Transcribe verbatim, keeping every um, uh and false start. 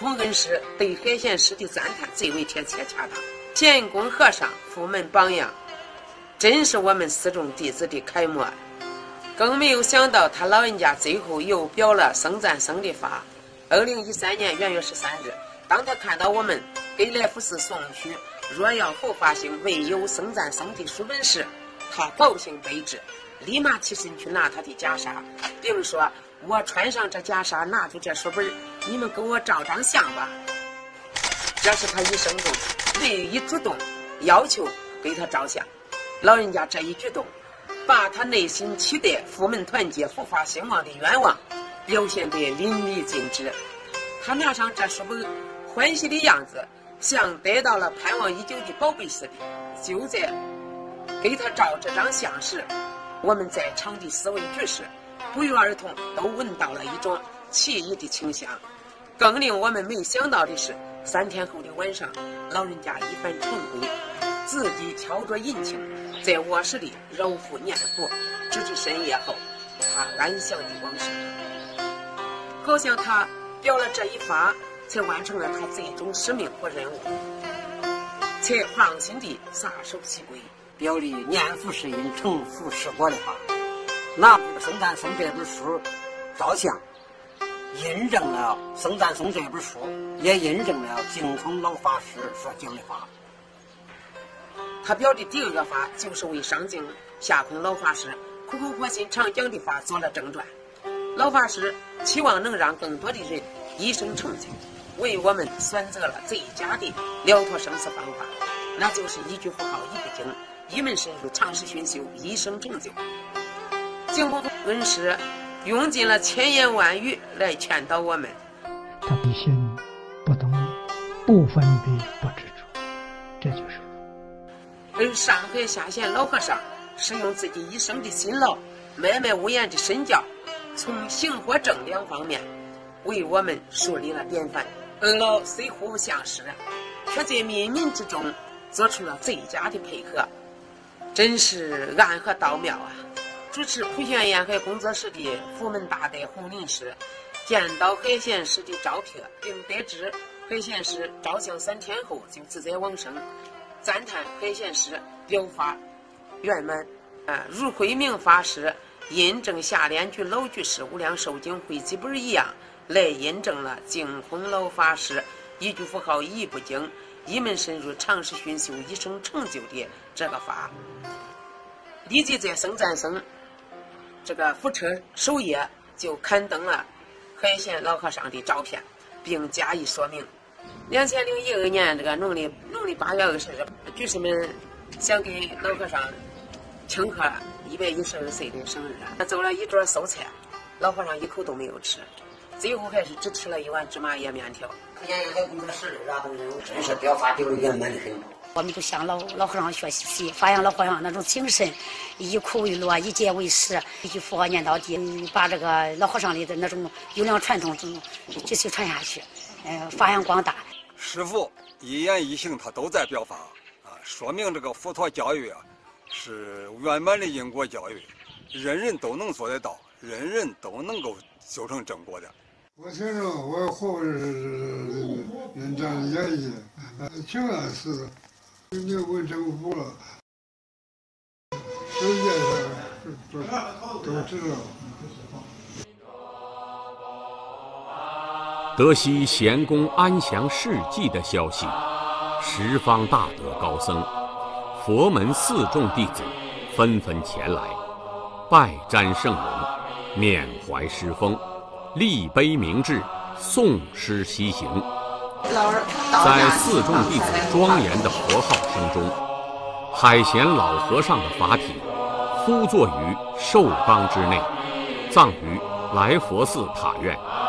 同恩师对海贤师的赞叹最为贴切恰当。贤公和尚府门榜样，真是我们四众弟子的楷模。更没有想到他老人家最后又表了僧赞僧的法。二零一三年元月十三日，当他看到我们给来福寺送去若要后发行未有僧赞僧的书本时，他高兴备至，立马起身去拿他的袈裟，并说：我穿上这袈裟，拿出这书本，你们给我照张相吧。这是他一生中唯一主动要求给他照相。老人家这一举动，把他内心期待佛门团结佛法兴旺的愿望表现得淋漓尽致。他拿上这书本，欢喜的样子像得到了盼望已久的宝贝似的。就在给他照这张相时，我们在场的四位居士不约而同都闻到了一种奇异的清香。更令我们没想到的是，三天后的晚上，老人家一番晨归，自己敲着引磬，在卧室里揉腹念佛，直至深夜后，他安详的往生。好像他表了这一发，才完成了他最终使命和任务，才放心地撒手西归， 表里念佛是因，成佛是果的话。拿僧赞僧这本书照相，印证了僧赞僧这本书，也印证了净空老法师所讲的话。 他表的第二个法，就是为上净下空老法师苦口婆心常讲的法做了正传。老法师期望能让更多的人一生成就，为我们选择了最佳的了脱生死方法，那就是一句佛号一不经，一门深入，长时熏修，一生成就。净空恩师用尽了千言万语来劝导我们。 他必心不动，不分别，不执着，这就是佛。 而上海下贤老和尚是用自己一生的辛劳，脉脉无言的身教，从行和正两方面为我们树立了典范。二老虽互不相识，却在冥冥之中做出了最佳的配合，真是暗合道妙啊！主持普贤沿海工作室的佛门大德洪林师见到海贤师的照片，并得知海贤师照相三天后就自在往生，赞叹海贤师表法圆满。啊，如慧明法师印证下联居老居士无量寿经汇集本一样，来印证了净空老法师一句佛号一不经，一门深入，长时熏修，一生成就的这个法。立即在僧赞僧这个佛车首页就刊登了海贤老和尚的照片，并加以说明。两千零一二年这个农历农历八月二十日，居士们想给老和尚庆贺一百一十二岁的生日，他做了一桌素菜，老和尚一口都没有吃，最后还是只吃了一碗芝麻叶面条。 沿海工作室的等人真是表法表圆满的很。 我们就向老老和尚学习，发扬老和尚那种精神，以苦为乐，以戒为师，一句佛号念到底，把这个老和尚里的那种优良传统继续传下去，呃，发扬光大。 师父一言一行他都在表法啊，说明这个佛陀教育啊是圆满的因果教育，人人都能做得到，人人都能够修成正果的。 我听着我后是人这样演绎，挺安似的。没有问政府了，世界上都都知道。 得悉贤公安详事迹的消息，十方大德高僧、佛门四众弟子纷纷前来，拜瞻圣容，缅怀师风，立碑铭志，诵诗西行。在四众弟子庄严的佛号声中，海贤老和尚的法体呼坐于寿冈之内，葬于来佛寺塔院。